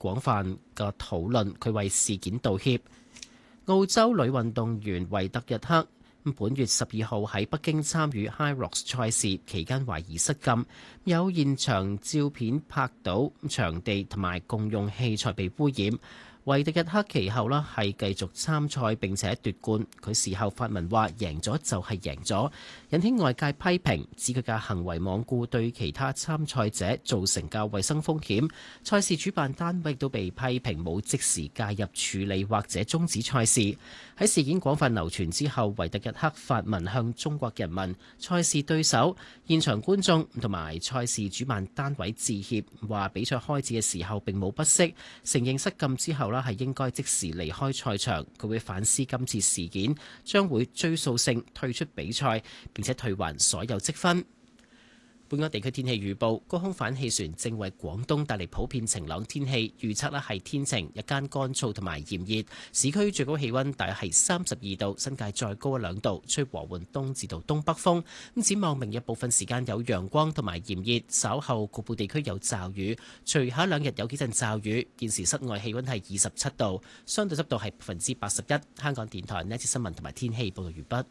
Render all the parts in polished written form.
廣泛嘅討論，佢為事件道歉。澳洲女運動員維特日克本月12號喺北京參與 High Rocks 賽事期間懷疑失禁，有現場照片拍到場地同埋共用器材被污染。維特日克其後係繼續參賽並且奪冠，佢事後發文話贏咗就係贏咗，引起外界批評，指佢嘅行為罔顧對其他參賽者造成嘅衛生風險。賽事主辦單位都被批評冇即時介入處理或者終止賽事。喺事件廣泛流傳之後，維特日克發文向中國人民、賽事對手、現場觀眾同埋賽事主辦單位致歉，話比賽開始嘅時候並冇不適，承認失禁之後係應該即時離開賽場。佢會反思今次事件，將會追溯性退出比賽，並且退還所有積分。本港地區天氣預報，高空反氣旋正為廣東帶嚟普遍晴朗天氣，預測係天晴，日間乾燥同埋炎熱，市區最高氣溫大約係32度，新界再高1-2度，吹和緩東至到東北風。咁展望明日部分時間有陽光同埋炎熱，稍後局部地區有驟雨，隨後2日有幾陣驟雨。現時室外氣溫係27度，相對濕度係81%。香港電台呢一節新聞同埋天氣報道完畢。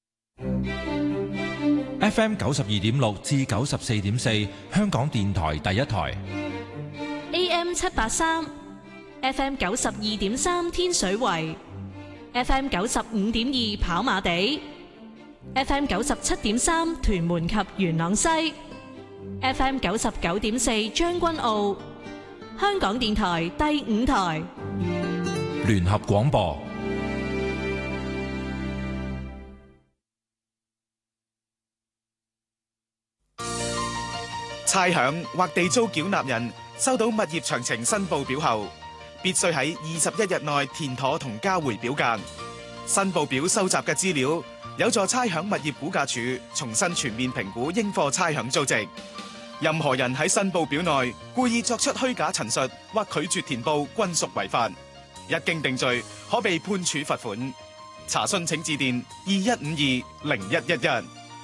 FM 92.6至94.4，香港電台第一台。 AM 783 ，FM 92.3天水圍，FM 95.2跑馬地，FM 97.3屯門及元朗西，FM 99.4將軍澳。香港電台第5台聯合廣播。 差餉或地租繳納人收到物業詳情申報表後，必須喺21日內填妥同交回表格。申報表收集嘅資料有助差餉物業估價署重新全面評估應課差餉租值。任何人喺申報表內故意作出虛假陳述或拒絕填報，均屬違法。一經定罪，可被判處罰款。查詢請致電21520111。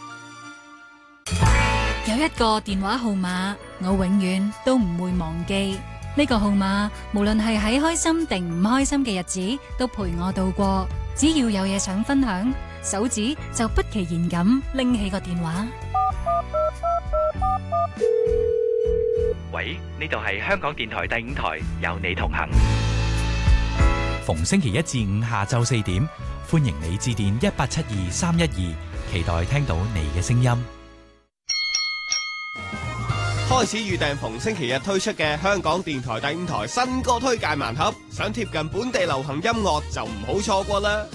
有一個電話號碼，我永遠都唔會忘記。呢個號碼無論係喺開心定唔開心嘅日子，都陪我度過。只要有嘢想分享，手指就不其然咁拎起個電話。 喂，呢度係香港電台第5台，有你同行。 逢星期1至5下晝4點，歡迎你致電1872-312，期待聽到你嘅聲音。 開始預訂逢星期日推出嘅香港電台第5台新歌推介盲盒，想貼近本地流行音樂就唔好錯過啦！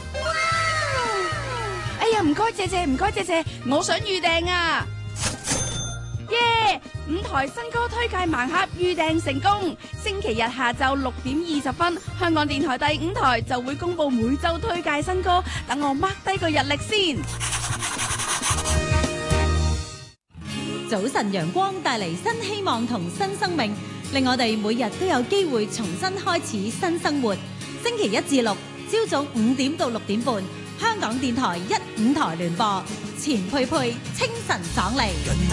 哎呀，唔該謝謝，唔該謝謝，我想預訂啊！耶！5台新歌推介盲盒預訂成功，星期日下晝6點20分，香港電台第5台就會公布每周推介新歌，等我 mark 低個日曆先。 早晨陽光帶嚟新希望同新生命，令我哋每日都有機會重新開始新生活。星期1至6，朝早5點到6點半，香港電台1、5台聯播，錢佩佩清晨爽利。